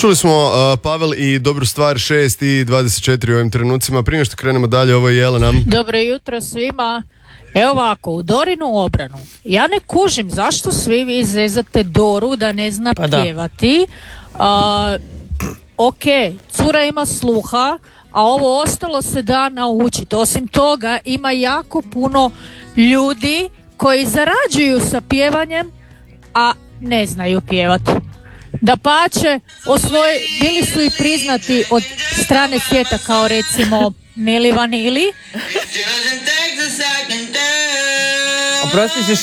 Čuli smo Pavel i Dobru stvar 6 i 24 u ovim trenucima. Prije što krenemo dalje, ovo je Jelena. Dobro jutro svima. Evo ovako, u Dorinu obranu. Ja ne kužim zašto svi vi zezate Doru da ne zna pjevati. Ok, cura ima sluha, a ovo ostalo se da naučiti. Osim toga, ima jako puno ljudi koji zarađuju sa pjevanjem, a ne znaju pjevati. Dapače, bili su i priznati od strane svijeta kao recimo Milli Vanilli. Oprosti ćeš.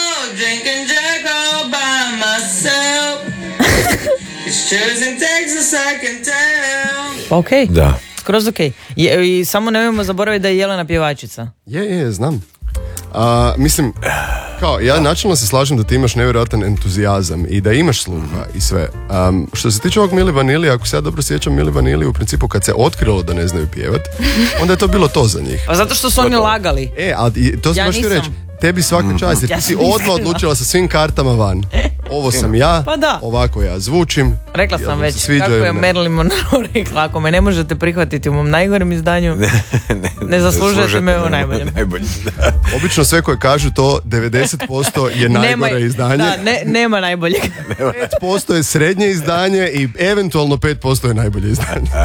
Ok, da. Skroz ok. I samo nemojmo zaboraviti da je Jelena pjevačica. Je, znam. Mislim, kao, ja načelno se slažem da ti imaš nevjerojatan entuzijazam i da imaš sluha i sve. Što se tiče ovog Milli Vanilli, ako se ja dobro sjećam, Milli Vanilli u principu kad se otkrilo da ne znaju pjevat, onda je to bilo to za njih. Pa zato što su oni lagali. Ali to sam baš ti reći. Tebi svaka čast, jer ti si odmah odlučila sa svim kartama van. Ovo sam ja, pa da. Ovako ja zvučim. Rekla sam već kako je Marilyn Monroe rekla, ako me ne možete prihvatiti u mom najgorem izdanju, ne zaslužujete me u najboljem. Obično sve koje kažu to 90% je najgore izdanje. Da, nema najboljeg. 5% je srednje izdanje i eventualno 5% je najbolje izdanje.